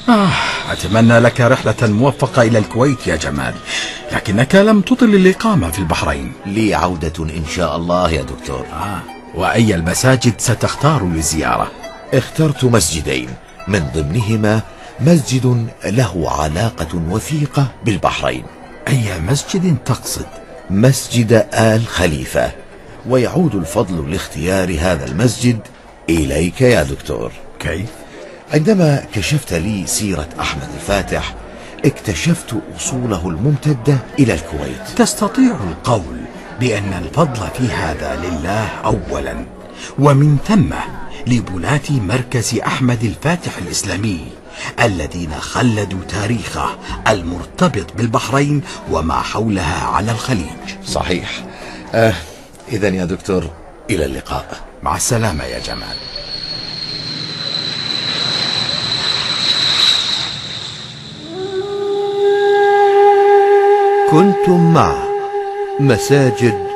أتمنى لك رحلة موفقة إلى الكويت يا جمال، لكنك لم تطل الإقامة في البحرين. لي عودة إن شاء الله يا دكتور. وأي المساجد ستختار للزيارة؟ اخترت مسجدين، من ضمنهما مسجد له علاقة وثيقة بالبحرين. أي مسجد تقصد؟ مسجد آل خليفة، ويعود الفضل لاختيار هذا المسجد إليك يا دكتور. كيف؟ عندما كشفت لي سيرة أحمد الفاتح اكتشفت أصوله الممتدة إلى الكويت. تستطيع القول بأن الفضل في هذا لله أولا، ومن ثم لبناة مركز أحمد الفاتح الإسلامي الذين خلدوا تاريخه المرتبط بالبحرين وما حولها على الخليج. صحيح. إذن يا دكتور إلى اللقاء. مع السلامة يا جمال. كنتم مع مساجد